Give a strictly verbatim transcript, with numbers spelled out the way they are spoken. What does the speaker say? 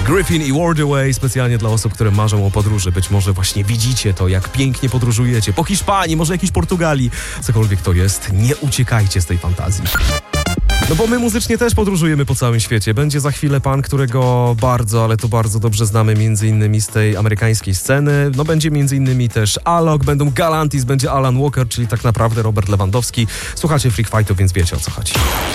Griffin i Wardaway specjalnie dla osób, które marzą o podróży. Być może właśnie widzicie to, jak pięknie podróżujecie. Po Hiszpanii, może jakiejś Portugalii. Cokolwiek to jest, nie uciekajcie z tej fantazji. No bo my muzycznie też podróżujemy po całym świecie. Będzie za chwilę pan, którego bardzo, ale to bardzo dobrze znamy między innymi z tej amerykańskiej sceny. No będzie między innymi też Alok, będą Galantis, będzie Alan Walker, czyli tak naprawdę Robert Lewandowski. Słuchacie Freak Fightu, więc wiecie, o co chodzi.